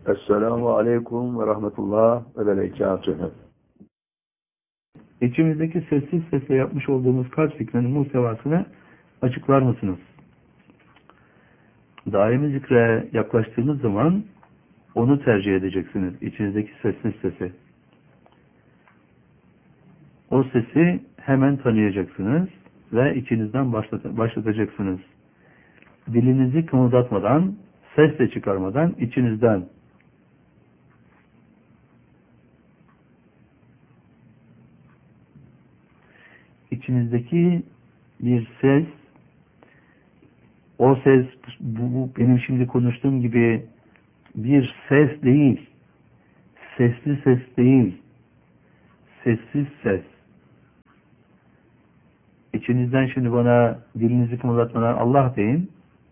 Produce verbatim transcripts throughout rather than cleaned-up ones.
Esselamu Aleyküm ve Rahmetullah ve Berekatühü. İçimizdeki sessiz sesle yapmış olduğumuz kalp zikrinin muhtevasını açıklar mısınız? Daimi zikre yaklaştığınız zaman onu tercih edeceksiniz. İçinizdeki sessiz sesi. O sesi hemen tanıyacaksınız ve içinizden başlat başlatacaksınız. Dilinizi kımıldatmadan, ses de çıkarmadan içinizden. İçinizdeki bir ses, o ses bu, bu benim şimdi konuştuğum gibi bir ses değil, sesli ses değil, sessiz ses. İçinizden şimdi bana dilinizi kımıldatmadan Allah deyin.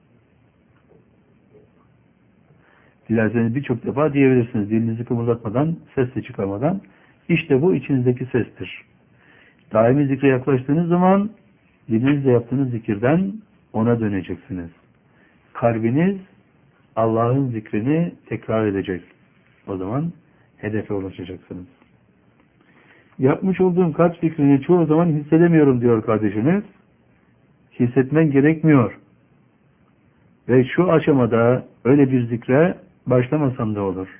Dilerseniz birçok defa diyebilirsiniz. Dilinizi kımıldatmadan, ses de çıkarmadan. İşte bu içinizdeki sestir. Daimi zikre yaklaştığınız zaman dilinizle yaptığınız zikirden ona döneceksiniz. Kalbiniz Allah'ın zikrini tekrar edecek. O zaman hedefe ulaşacaksınız. Yapmış olduğum kalp zikrini çoğu zaman hissedemiyorum diyor kardeşiniz. Hissetmen gerekmiyor. Ve şu aşamada öyle bir zikre başlamasam da olur.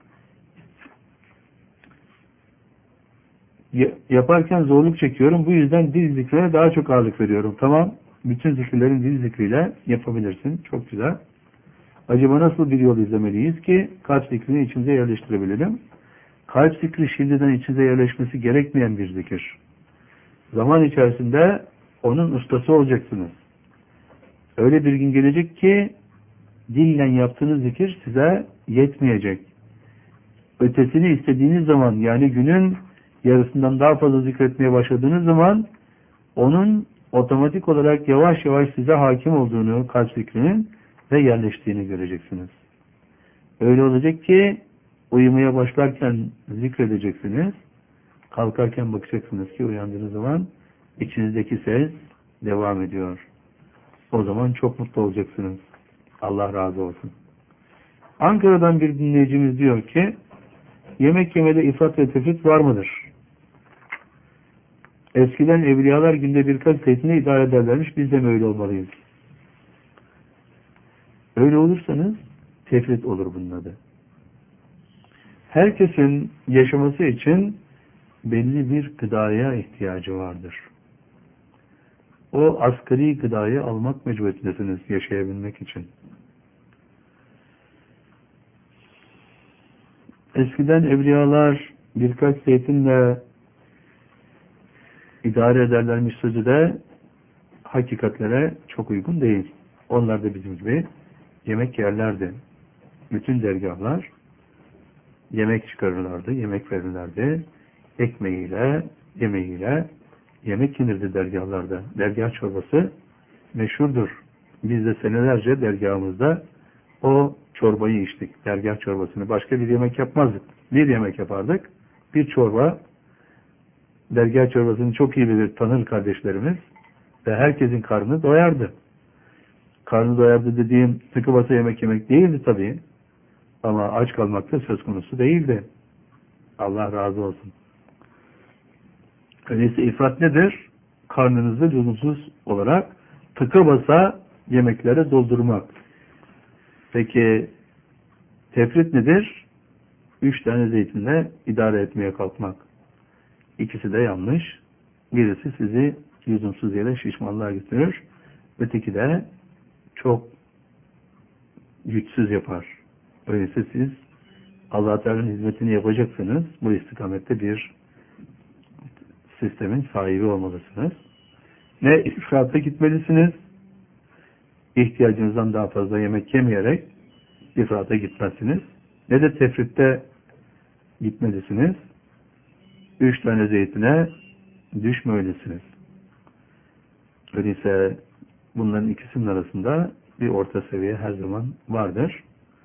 Yaparken zorluk çekiyorum. Bu yüzden dil zikrine daha çok ağırlık veriyorum. Tamam. Bütün zikirlerin dil zikriyle yapabilirsin. Çok güzel. Acaba nasıl bir yol izlemeliyiz ki kalp zikrini içimize yerleştirebilelim? Kalp zikri şimdiden içinize yerleşmesi gerekmeyen bir zikir. Zaman içerisinde onun ustası olacaksınız. Öyle bir gün gelecek ki dille yaptığınız zikir size yetmeyecek. Ötesini istediğiniz zaman, yani günün yarısından daha fazla zikretmeye başladığınız zaman onun otomatik olarak yavaş yavaş size hakim olduğunu, kalp zikrinin ve yerleştiğini göreceksiniz. Öyle olacak ki uyumaya başlarken zikredeceksiniz. Kalkarken bakacaksınız ki uyandığınız zaman içinizdeki ses devam ediyor. O zaman çok mutlu olacaksınız. Allah razı olsun. Ankara'dan bir dinleyicimiz diyor ki yemek yemede ifrat ve tefrit var mıdır? Eskiden evliyalar günde birkaç zeytine idare ederlermiş. Biz de mi öyle olmalıyız? Öyle olursanız tefrit olur bunun adı. Herkesin yaşaması için belli bir gıdaya ihtiyacı vardır. O asgari gıdayı almak mecburiyetindesiniz yaşayabilmek için. Eskiden evliyalar birkaç zeytinle idare ederlermiş sözü de hakikatlere çok uygun değil. Onlar da bizim gibi yemek yerlerdi. Bütün dergahlar yemek çıkarırlardı, yemek verirlerdi. Ekmeğiyle, yemeğiyle yemek yenirdi dergahlarda. Dergah çorbası meşhurdur. Biz de senelerce dergahımızda o çorbayı içtik. Dergah çorbasını. Başka bir yemek yapmazdık. Bir yemek yapardık. Bir çorba. Dergah çorbasını çok iyi bilir, tanır kardeşlerimiz. Ve herkesin karnı doyardı. Karnı doyardı dediğim tıkı basa yemek yemek değildi tabii. Ama aç kalmak da söz konusu değildi. Allah razı olsun. Öyleyse ifrat nedir? Karnınızı lüzumsuz olarak tıka basa yemeklere doldurmak. Peki tefrit nedir? Üç tane zeytinle idare etmeye kalkmak. İkisi de yanlış. Birisi sizi lüzumsuz yere şişmanlığa götürür. Öteki de çok güçsüz yapar. Öyleyse siz Allah Teala'nın hizmetini yapacaksınız. Bu istikamette bir sistemin sahibi olmalısınız. Ne ifrata gitmelisiniz, ihtiyacınızdan daha fazla yemek yemeyerek ifrata gitmezsiniz. Ne de tefritte gitmelisiniz. Üç tane zeytine düşmemelisiniz. Öyleyse bunların ikisinin arasında bir orta seviye her zaman vardır.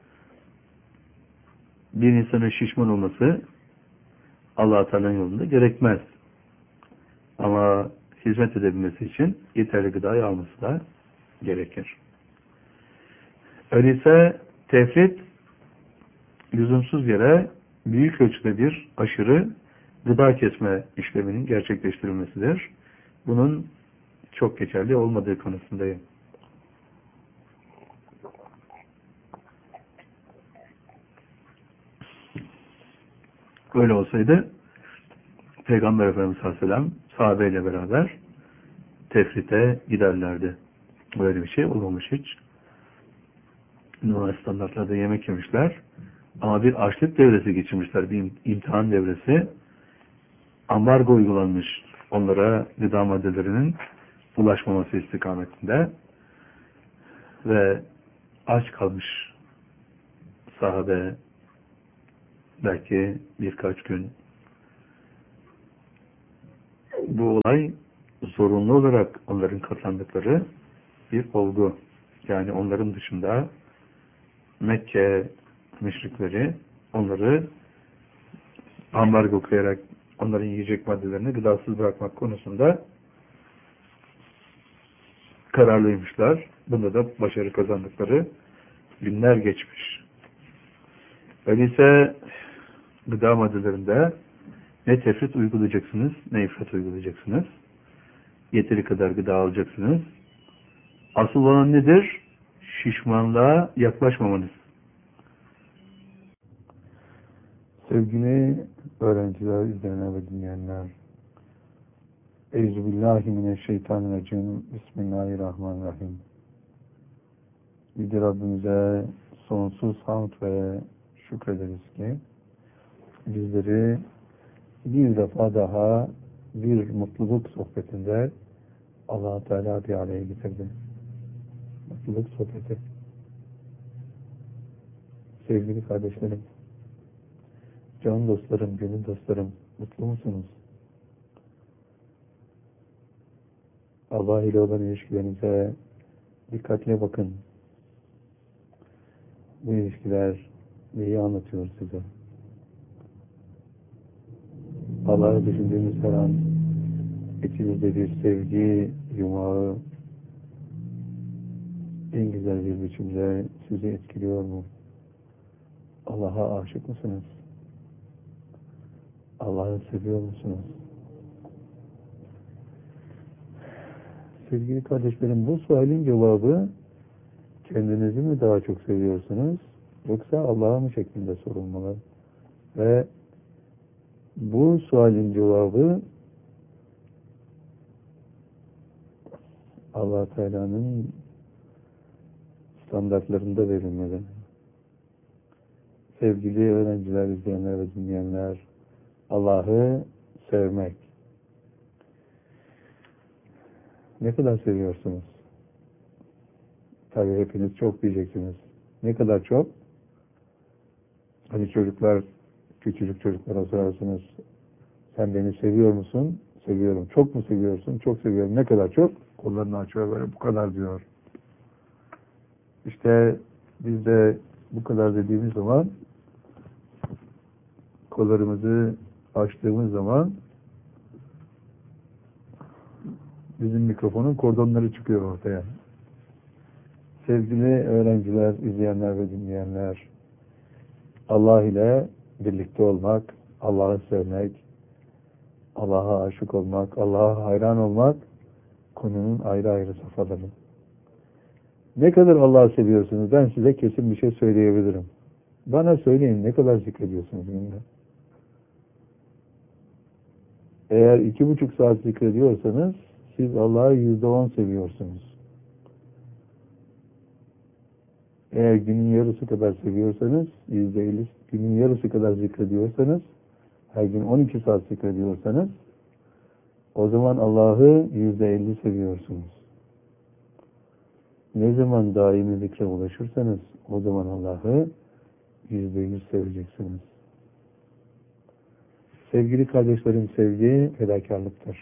Bir insanın şişman olması Allah-u Teala'nın yolunda gerekmez. Ama hizmet edebilmesi için yeterli gıdayı alması da gerekir. Öyleyse tefrit lüzumsuz yere büyük ölçüde bir aşırı gıda kesme işleminin gerçekleştirilmesidir. Bunun çok geçerli olmadığı konusundayım. Öyle olsaydı Peygamber Efendimiz Aleyhisselam sahabeyle beraber tefrite giderlerdi. Böyle bir şey olmamış hiç. Normal standartlarda yemek yemişler. Ama bir açlık devresi geçirmişler. Bir imtihan devresi. Ambargo uygulanmış onlara gıda maddelerinin ulaşmaması istikametinde. Ve aç kalmış sahabe belki birkaç gün. Bu olay zorunlu olarak onların katlandıkları bir olgu. Yani onların dışında Mekke müşrikleri onları ambargo koyarak onların yiyecek maddelerini gıdasız bırakmak konusunda kararlıymışlar. Bunda da başarı kazandıkları günler geçmiş. Öyleyse gıda maddelerinde ne tefrit uygulayacaksınız, ne ifrat uygulayacaksınız. Yeteri kadar gıda alacaksınız. Asıl olan nedir? Şişmanlığa yaklaşmamanız. Sevgili öğrenciler, izleyenler ve dinleyenler, Euzubillahimineşşeytanirracim. Bismillahirrahmanirrahim. Yüce Rabbimize sonsuz hamd ve şükrederiz ki bizleri bir defa daha bir mutluluk sohbetinde Allah-u Teala bir araya getirdi. Mutluluk sohbeti. Sevgili kardeşlerim, can dostlarım, gönül dostlarım, mutlu musunuz? Allah ile olan ilişkilerinize dikkatle bakın. Bu ilişkiler neyi anlatıyor size? Allah'ı düşündüğünüz her an içinizde bir sevgi yumağı en güzel bir biçimde sizi etkiliyor mu? Allah'a aşık mısınız? Allah'ı seviyor musunuz? Sevgili kardeşlerim, bu sualin cevabı kendinizi mi daha çok seviyorsunuz yoksa Allah'a mı şeklinde sorulmalı? Ve bu sualin cevabı Allah Teala'nın standartlarında verilmeli. Sevgili öğrenciler, izleyenler ve dinleyenler, Allah'ı sevmek. Ne kadar seviyorsunuz? Tabii hepiniz çok diyeceksiniz. Ne kadar çok? Hani çocuklar, küçücük çocuklara sorarsınız. Sen beni seviyor musun? Seviyorum. Çok mu seviyorsun? Çok seviyorum. Ne kadar çok? Kollarını açıyor böyle, bu kadar diyor. İşte biz de bu kadar dediğimiz zaman, kollarımızı açtığımız zaman bizim mikrofonun kordonları çıkıyor ortaya. Sevgili öğrenciler, izleyenler ve dinleyenler, Allah ile birlikte olmak, Allah'ı sevmek, Allah'a aşık olmak, Allah'a hayran olmak konunun ayrı ayrı safhaları. Ne kadar Allah'ı seviyorsunuz? Ben size kesin bir şey söyleyebilirim. Bana söyleyin, ne kadar zikrediyorsunuz günde? Eğer iki buçuk saat zikrediyorsanız siz Allah'ı yüzde on seviyorsunuz. Eğer günün yarısı kadar seviyorsanız, yüzde elli, günün yarısı kadar zikrediyorsanız, her gün on iki saat zikrediyorsanız, o zaman Allah'ı yüzde elli seviyorsunuz. Ne zaman daimi zikre ulaşırsanız, o zaman Allah'ı yüzde yüz seveceksiniz. Sevgili kardeşlerim, sevgi fedakarlıktır.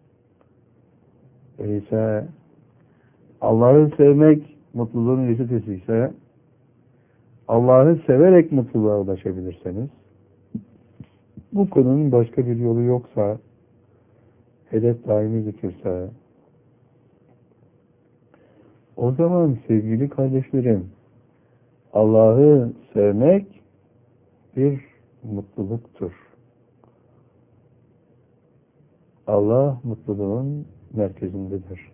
Öyleyse Allah'ı sevmek mutluluğun reçetesi ise, Allah'ı severek mutluluğa ulaşabilirseniz, bu konunun başka bir yolu yoksa, hedef daimi zikirse, o zaman sevgili kardeşlerim, Allah'ı sevmek bir mutluluktur. Allah mutluluğun merkezindedir.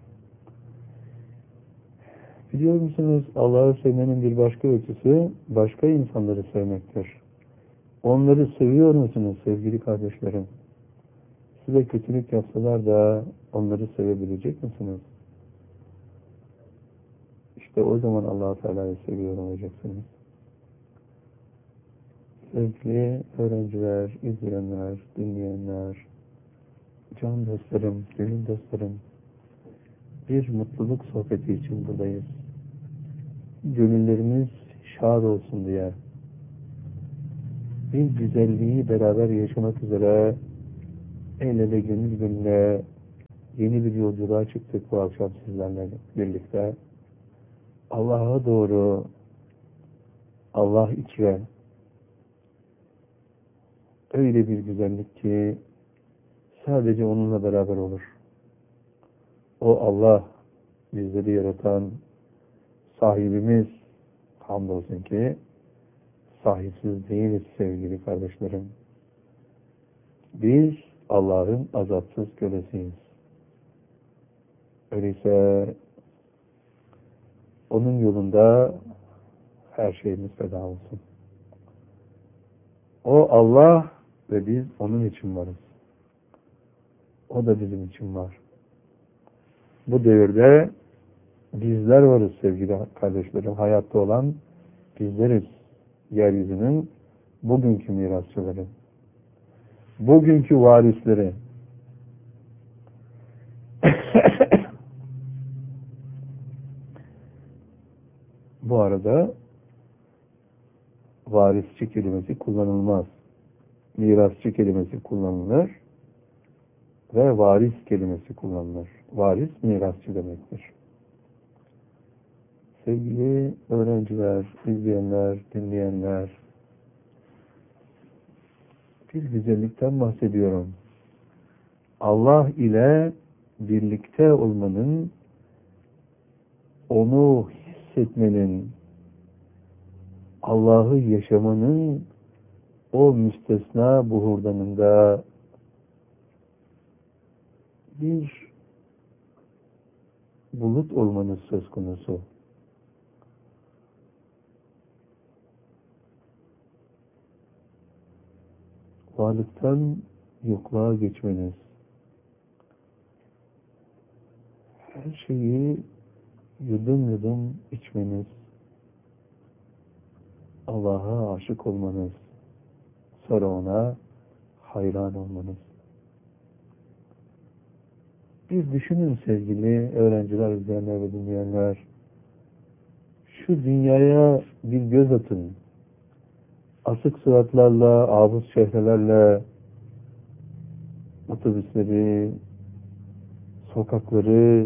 Biliyor musunuz, Allah'ı sevmenin bir başka ölçüsü başka insanları sevmektir. Onları seviyor musunuz sevgili kardeşlerim? Size kötülük yapsalar da onları sevebilecek misiniz? İşte o zaman Allah-u Teala'yı seviyor olacaksınız. Sevgili öğrenciler, izleyenler, dinleyenler, can dostlarım, gönül dostlarım, bir mutluluk sohbeti için buradayız. Gönüllerimiz şad olsun diye, bir güzelliği beraber yaşamak üzere el ele gönül gönüle yeni bir yolculuğa çıktık bu akşam sizlerle birlikte. Allah'a doğru, Allah içre, öyle bir güzellik ki sadece onunla beraber olur. O Allah, bizleri yaratan sahibimiz, hamdolsun ki sahipsiz değiliz sevgili kardeşlerim. Biz Allah'ın azatsız kölesiyiz. Öyleyse onun yolunda her şeyimiz feda olsun. O Allah ve biz onun için varız. O da bizim için var. Bu devirde bizler varız sevgili kardeşlerim. Hayatta olan bizleriz. Yeryüzünün bugünkü mirasçıları. Bugünkü varisleri. Bu arada varisçi kelimesi kullanılmaz. Mirasçı kelimesi kullanılır ve varis kelimesi kullanılır. Varis mirasçı demektir. Sevgili öğrenciler, izleyenler, dinleyenler, bir güzellikten bahsediyorum. Allah ile birlikte olmanın, onu hissetmenin, Allah'ı yaşamanın o müstesna buhurdanında bir bulut olmanız söz konusu. Varlıktan yokluğa geçmeniz, her şeyi yudum yudum içmeniz, Allah'a aşık olmanız, sonra ona hayran olmanız. Bir düşünün sevgili öğrenciler, izleyenler ve dinleyenler. Şu dünyaya bir göz atın. Asık suratlarla, abuz çehrelerle otobüsleri, sokakları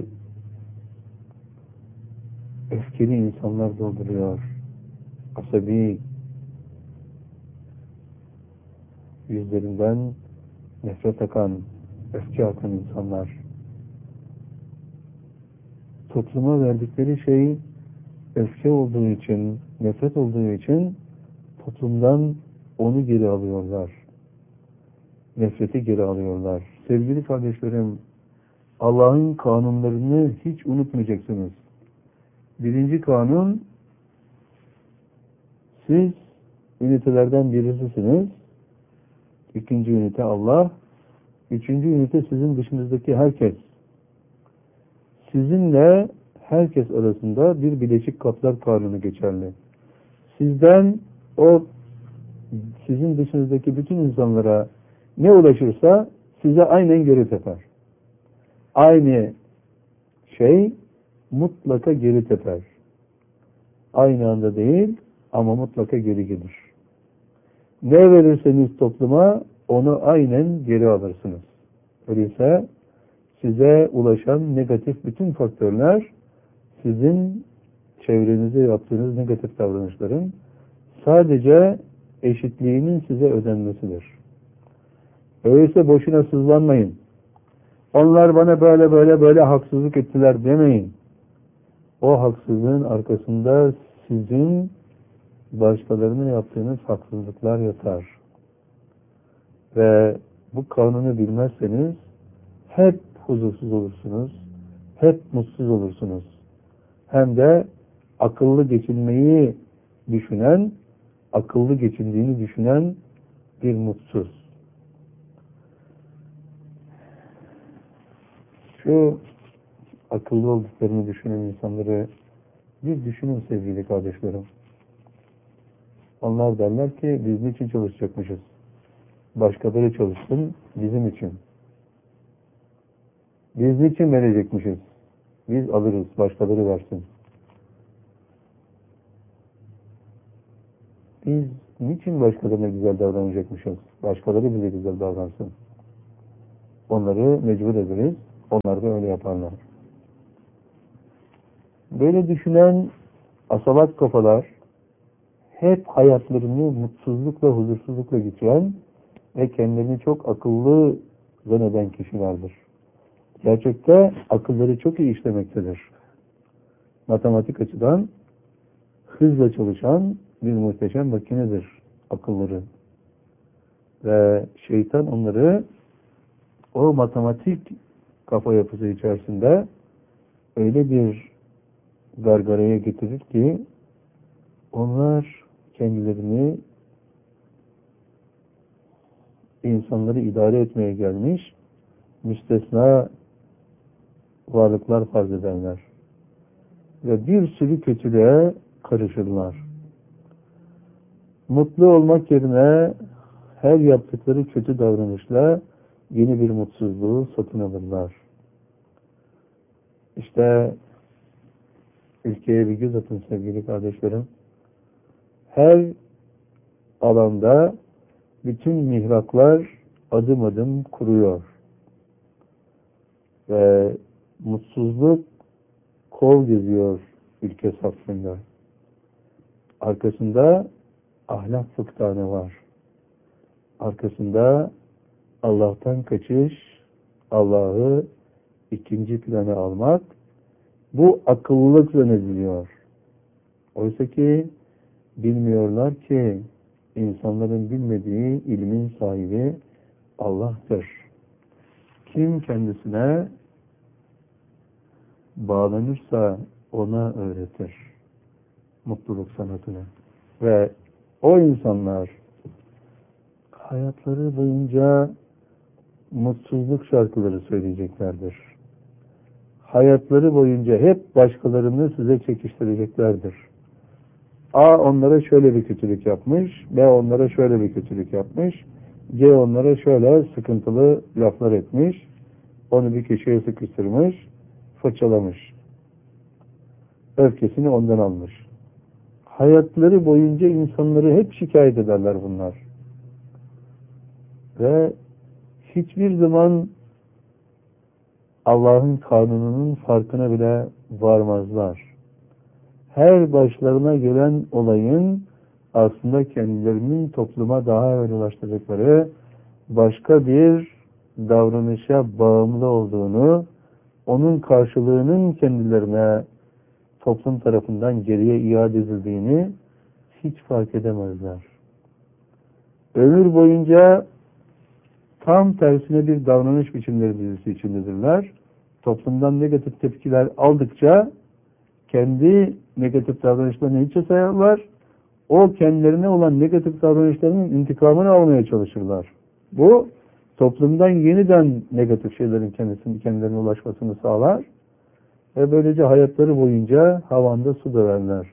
öfkeli insanlar dolduruyor. Asabi, yüzlerinden nefret akan, öfke akan insanlar. Topluma verdikleri şey öfke olduğu için, nefret olduğu için toplumdan onu geri alıyorlar. Nefreti geri alıyorlar. Sevgili kardeşlerim, Allah'ın kanunlarını hiç unutmayacaksınız. Birinci kanun, siz ünitelerden birisisiniz. İkinci ünite Allah. Üçüncü ünite sizin dışınızdaki herkes. Sizinle herkes arasında bir bileşik kaplar kanunu geçerli. Sizden o sizin dışınızdaki bütün insanlara ne ulaşırsa size aynen geri teper. Aynı şey mutlaka geri teper. Aynı anda değil ama mutlaka geri gelir. Ne verirseniz topluma onu aynen geri alırsınız. Öyleyse size ulaşan negatif bütün faktörler sizin çevrenize yaptığınız negatif davranışların sadece eşitliğinin size ödenmesidir. Öyleyse boşuna sızlanmayın. Onlar bana böyle böyle böyle haksızlık ettiler demeyin. O haksızlığın arkasında sizin başkalarına yaptığınız haksızlıklar yatar. Ve bu kanunu bilmezseniz hep huzursuz olursunuz, hep mutsuz olursunuz. Hem de akıllı geçinmeyi düşünen, akıllı geçindiğini düşünen bir mutsuz. Şu akıllı olduklarını düşünen insanları bir düşünün sevgili kardeşlerim. Onlar derler ki biz niçin çalışacakmışız? Başkaları çalışsın bizim için. Biz niçin verecekmişiz? Biz alırız, başkaları versin. Biz niçin başkalarına güzel davranacakmışız? Başkaları bize güzel davransın. Onları mecbur ederiz, onlar da öyle yaparlar. Böyle düşünen asalak kafalar hep hayatlarını mutsuzlukla, huzursuzlukla geçiren ve kendilerini çok akıllı zanneden kişilerdir. Gerçekte akılları çok iyi işlemektedir. Matematik açıdan hızla çalışan bir muhteşem makinedir akılları. Ve şeytan onları o matematik kafa yapısı içerisinde öyle bir gargaraya getirir ki onlar kendilerini insanları idare etmeye gelmiş müstesna varlıklar farz ederler. Ve bir sürü kötülüğe karışırlar. Mutlu olmak yerine her yaptıkları kötü davranışla yeni bir mutsuzluğu satın alırlar. İşte ülkeye bir göz atın sevgili kardeşlerim. Her alanda bütün mihraklar adım adım kuruyor. Ve mutsuzluk kol geziyor ülke safında. Arkasında ahlak fıktanı var. Arkasında Allah'tan kaçış, Allah'ı ikinci plana almak, bu akıllılık zannediliyor. Oysa ki bilmiyorlar ki insanların bilmediği ilmin sahibi Allah'tır. Kim kendisine bağlanırsa ona öğretir mutluluk sanatını. Ve o insanlar hayatları boyunca mutsuzluk şarkıları söyleyeceklerdir. Hayatları boyunca hep başkalarını size çekiştireceklerdir. A onlara şöyle bir kötülük yapmış, B onlara şöyle bir kötülük yapmış, C onlara şöyle sıkıntılı laflar etmiş, onu bir köşeye sıkıştırmış, fırçalamış. Öfkesini ondan almış. Hayatları boyunca insanları hep şikayet ederler bunlar. Ve hiçbir zaman Allah'ın kanununun farkına bile varmazlar. Her başlarına gelen olayın aslında kendilerinin topluma daha evvel ulaştırdıkları başka bir davranışa bağımlı olduğunu, onun karşılığının kendilerine toplum tarafından geriye iade edildiğini hiç fark edemezler. Ömür boyunca tam tersine bir davranış biçimleri dizisi içindedirler. Toplumdan negatif tepkiler aldıkça kendi negatif davranışlarını hiçe sayarlar. O kendilerine olan negatif davranışlarının intikamını almaya çalışırlar. Bu toplumdan yeniden negatif şeylerin kendisinin kendilerine ulaşmasını sağlar ve böylece hayatları boyunca havanda su döverler.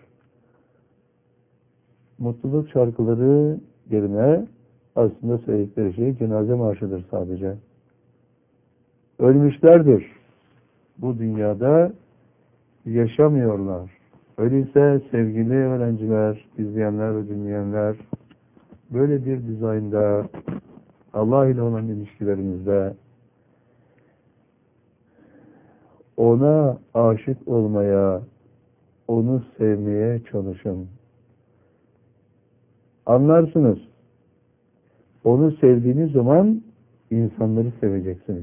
Mutluluk şarkıları yerine aslında söyledikleri şey cenaze marşıdır sadece. Ölmüşlerdir. Bu dünyada yaşamıyorlar. Öyleyse sevgili öğrenciler, izleyenler ve dinleyenler, böyle bir dizaynda Allah ile olan ilişkilerimizde ona aşık olmaya, onu sevmeye çalışın. Anlarsınız. Onu sevdiğiniz zaman insanları seveceksiniz.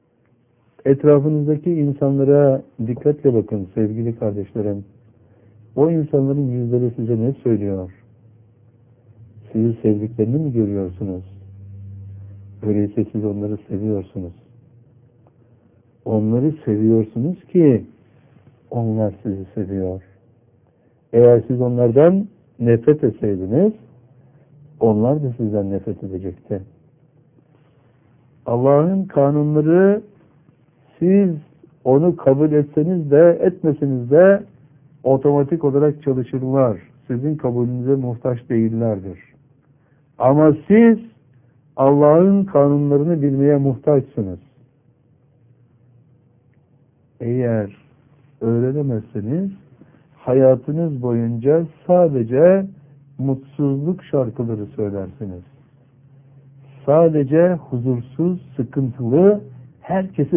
Etrafınızdaki insanlara dikkatle bakın sevgili kardeşlerim. O insanların yüzleri size ne söylüyor? Sizi sevdiklerini mi görüyorsunuz? Öyleyse siz onları seviyorsunuz. Onları seviyorsunuz ki onlar sizi seviyor. Eğer siz onlardan nefret etseydiniz, onlar da sizden nefret edecekti. Allah'ın kanunları siz onu kabul etseniz de etmeseniz de otomatik olarak çalışırlar. Sizin kabulünüze muhtaç değillerdir. Ama siz Allah'ın kanunlarını bilmeye muhtaçsınız. Eğer öğrenemezseniz hayatınız boyunca sadece mutsuzluk şarkıları söylersiniz. Sadece huzursuz, sıkıntılı, herkesi